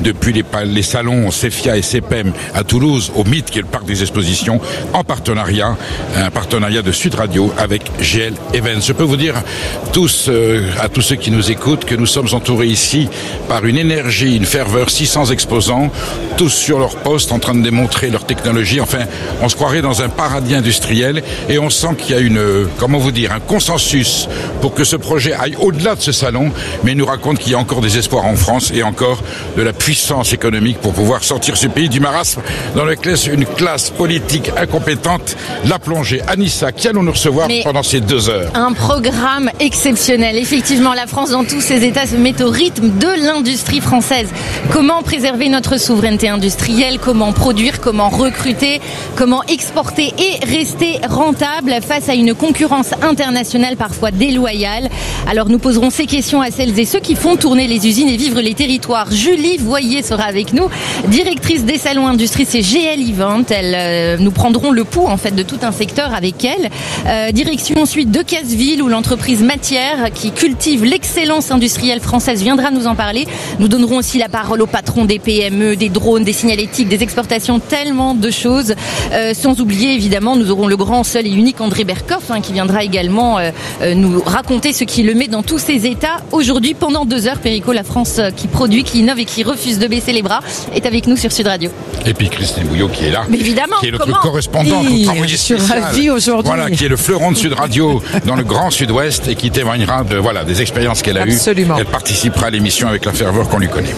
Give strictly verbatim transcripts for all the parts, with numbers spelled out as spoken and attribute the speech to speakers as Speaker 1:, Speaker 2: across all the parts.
Speaker 1: depuis les, les salons Cefia et Cepem à Toulouse, au MIT, qui est le parc des expositions, en partenariat, un partenariat de Sud Radio avec G L Events. Je peux vous dire tous, euh, à tous ceux qui nous écoutent, que nous sommes entourés ici par une énergie, une ferveur, six cents exposants, tous sur leur poste, en train de démontrer leur technologie. Enfin, on se croirait dans un paradis industriel et on sent qu'il y a une, comment vous dire, un consensus pour que ce projet aille au-delà de ce salon, mais il nous raconte qu'il y a encore des espoirs en France et encore de la puissance économique pour pouvoir sortir ce pays du marasme dans lequel une classe politique incompétente l'a plongé. Anissa, qui allons nous recevoir mais pendant ces deux heures?
Speaker 2: Un programme exceptionnel. Effectivement, la France dans tous ses états se met au rythme de l'industrie française. Comment préserver notre souveraineté industrielle? Comment produire? Comment recruter? Comment exporter et rester rentable face à une concurrence internationale parfois déloyale? Alors nous poserons ces questions à celles et ceux qui font tourner les usines et vivre les territoires. Julie Voyer sera avec nous, directrice des salons industrie chez G L Event. Elle, euh, nous prendrons le pouls en fait de tout un secteur avec elle. Euh, direction ensuite de Casseville où l'entreprise Matière qui cultive l'excellence industrielle française viendra nous en parler. Nous donnerons aussi la parole aux patrons des P M E, des drones, des signalétiques, des exportations, tellement de choses. Euh, sans oublier évidemment, nous aurons le grand, seul et unique André Berkoff hein, qui viendra également euh, euh, nous raconter ce qui le met dans tous ses états. Aujourd'hui, pendant deux heures, Perico, la France euh, qui produit, qui innove et qui refuse de baisser les bras, est avec nous sur Sud Radio.
Speaker 1: Et puis Christine Bouillot qui est là,
Speaker 2: mais évidemment,
Speaker 1: qui est notre
Speaker 2: comment
Speaker 1: correspondante,
Speaker 3: oui,
Speaker 1: notre envoyée spéciale.
Speaker 3: Je suis ravie aujourd'hui.
Speaker 1: Voilà, qui est le fleuron de Sud Radio dans le Grand Sud-Ouest et qui témoignera de voilà des expériences qu'elle a eues.
Speaker 3: Absolument.
Speaker 1: Elle participera à l'émission avec la ferveur qu'on lui connaît.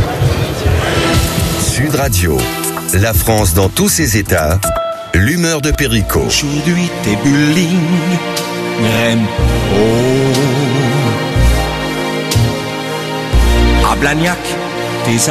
Speaker 4: Sud Radio, la France dans tous ses états, l'humeur de Perico.
Speaker 5: Aujourd'hui t'es bullying, Rem. Oh. À Blagnac, tes